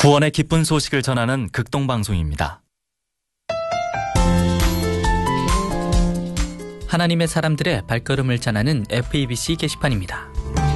구원의 기쁜 소식을 전하는 극동방송입니다. 하나님의 사람들의 발걸음을 전하는 FEBC 게시판입니다.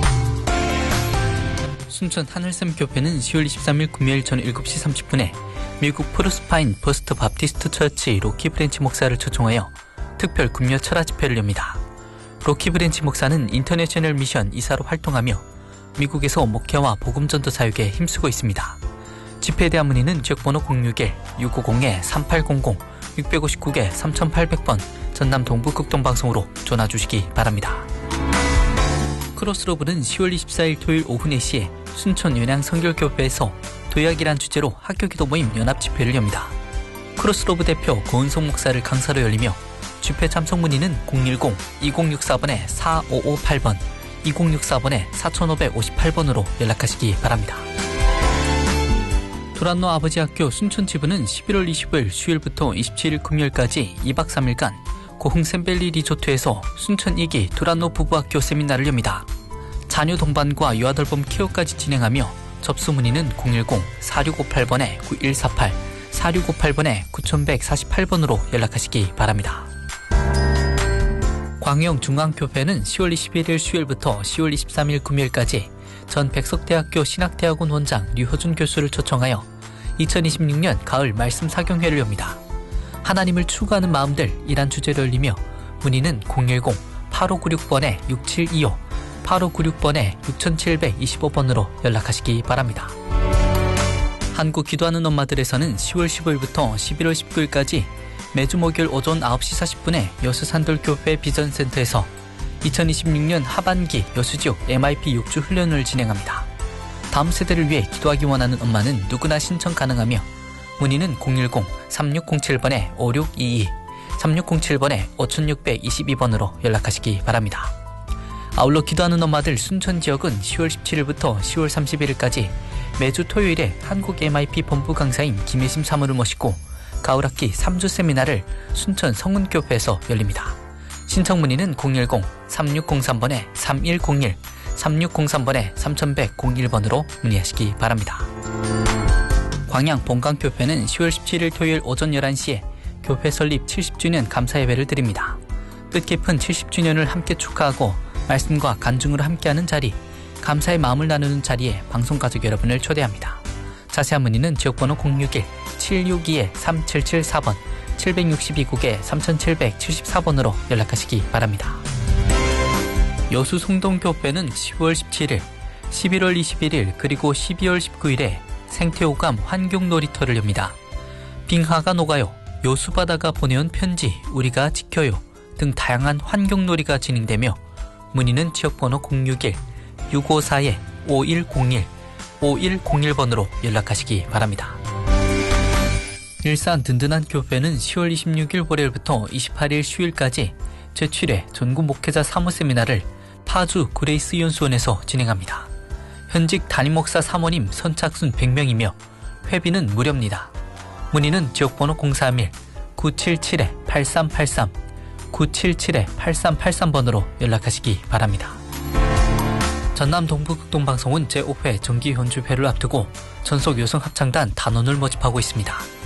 순천 하늘샘 교회는 10월 23일 금요일 저녁 7시 30분에 미국 프루스파인 버스트 바프티스트 처치 로키 브랜치 목사를 초청하여 특별 금요 철야 집회를 엽니다. 로키 브랜치 목사는 인터내셔널 미션 이사로 활동하며 미국에서 목회와 복음전도 사역에 힘쓰고 있습니다. 집회에 대한 문의는 지역번호 061-650-3800, 659-3800번 전남 동부 극동방송으로 전화주시기 바랍니다. 크로스로브는 10월 24일 토요일 오후 4시에 순천 연양 성결교회에서 도약이란 주제로 학교기도 모임 연합집회를 엽니다. 크로스로브 대표 고은송 목사를 강사로 열리며 집회 참석 문의는 010-2064-4558번, 2064-4558번으로 연락하시기 바랍니다. 두란노 아버지 학교 순천 지부는 11월 25일 수요일부터 27일 금요일까지 2박 3일간 고흥 샘밸리 리조트에서 순천 2기 두란노 부부학교 세미나를 엽니다. 자녀 동반과 유아돌봄 케어까지 진행하며 접수 문의는 010-4658-9148, 4658-9148번으로 연락하시기 바랍니다. 광영중앙교회는 10월 21일 수요일부터 10월 23일 금요일까지 전 백석대학교 신학대학원 원장 류효준 교수를 초청하여 2026년 가을 말씀 사경회를 엽니다. 하나님을 추구하는 마음들 이란 주제로 열리며 문의는 010-8596-6725, 8596-6725번으로 연락하시기 바랍니다. 한국 기도하는 엄마들에서는 10월 15일부터 11월 19일까지 매주 목요일 오전 9시 40분에 여수산돌교회 비전센터에서 2026년 하반기 여수지역 MIP 6주 훈련을 진행합니다. 다음 세대를 위해 기도하기 원하는 엄마는 누구나 신청 가능하며 문의는 010-3607-5622, 3607-5622번으로 연락하시기 바랍니다. 아울러 기도하는 엄마들 순천 지역은 10월 17일부터 10월 31일까지 매주 토요일에 한국 MIP 본부 강사인 김혜심 사무를 모시고 가을학기 3주 세미나를 순천 성은교회에서 열립니다. 신청 문의는 010-3603-3101, 3603-3101번으로 문의하시기 바랍니다. 광양 본강교회는 10월 17일 토요일 오전 11시에 교회 설립 70주년 감사예배를 드립니다. 뜻깊은 70주년을 함께 축하하고 말씀과 간증으로 함께하는 자리, 감사의 마음을 나누는 자리에 방송가족 여러분을 초대합니다. 자세한 문의는 지역번호 061-762-3774번, 762국에 3774번으로 연락하시기 바랍니다. 여수 송동교회는 10월 17일, 11월 21일 그리고 12월 19일에 생태오감 환경놀이터를 엽니다. 빙하가 녹아요, 여수바다가 보내온 편지 우리가 지켜요 등 다양한 환경놀이가 진행되며 문의는 지역번호 061-654-5101, 5101번으로 연락하시기 바랍니다. 일산 든든한 교회는 10월 26일 월요일부터 28일 수요일까지 제7회 전국 목회자 사무 세미나를 파주 그레이스 연수원에서 진행합니다. 현직 담임 목사 사모님 선착순 100명이며 회비는 무료입니다. 문의는 지역번호 031-977-8383, 977-8383번으로 연락하시기 바랍니다. 전남 동부극동방송은 제5회 정기 연주회를 앞두고 전속 여성 합창단 단원을 모집하고 있습니다.